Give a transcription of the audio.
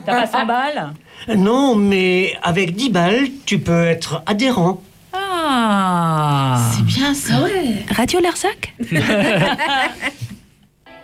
T'as pas 100 balles? Non, mais avec 10 balles, tu peux être adhérent. Ah. C'est bien ça. Radio Larzac.